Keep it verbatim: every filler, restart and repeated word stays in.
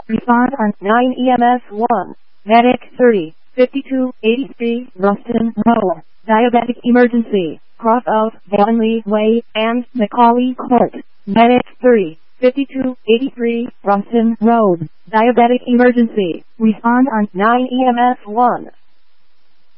Respond on nine E M S one. Medic thirty, fifty-two eighty-three Ruston Road. Diabetic emergency. Cross of Valenly Way and Macaulay Court. Medic thirty, fifty-two eighty-three Ruston Road. Diabetic emergency. Respond on nine E M S one.